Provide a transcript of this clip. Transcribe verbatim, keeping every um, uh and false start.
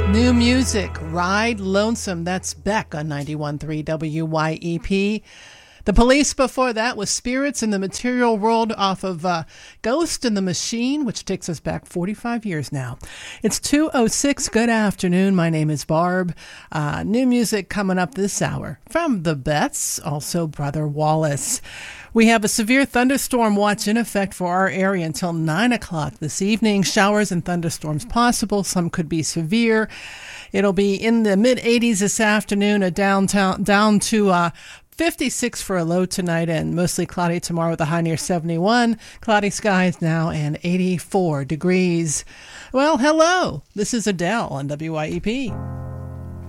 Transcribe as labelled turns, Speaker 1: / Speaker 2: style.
Speaker 1: New music, Ride Lonesome. That's Beck on ninety-one point three W Y E P. The Police before that was Spirits in the Material World off of uh, Ghost in the Machine, which takes us back forty-five years now. It's two oh six. Good afternoon. My name is Barb. Uh, new music coming up this hour from the Beths, also Brother Wallace. We have a severe thunderstorm watch in effect for our area until nine o'clock this evening. Showers and thunderstorms possible. Some could be severe. It'll be in the mid eighties this afternoon, a downtown down to uh, fifty-six for a low tonight, and mostly cloudy tomorrow with a high near seventy-one. Cloudy skies now and eighty-four degrees. Well, hello. This is Adele on W Y E P.